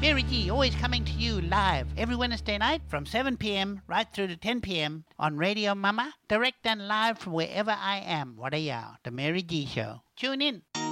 Mary G, always coming to you live every Wednesday night from 7 p.m. right through to 10 p.m. on Radio Mama, direct and live from wherever I am. Wadaya, the Mary G Show. Tune in.